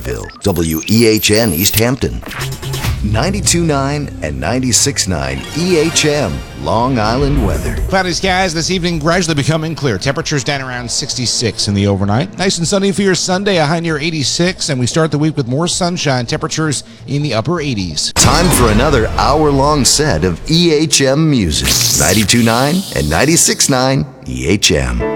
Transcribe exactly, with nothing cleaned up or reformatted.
Waterville, W E H N East Hampton, ninety-two point nine and ninety-six point nine E H M Long Island weather. Cloudy skies this evening, gradually becoming clear. Temperatures down around sixty-six in the overnight. Nice and sunny for your Sunday, a high near eighty-six, and we start the week with more sunshine. Temperatures in the upper eighties. Time for another hour-long set of E H M music. ninety-two point nine and ninety-six point nine E H M.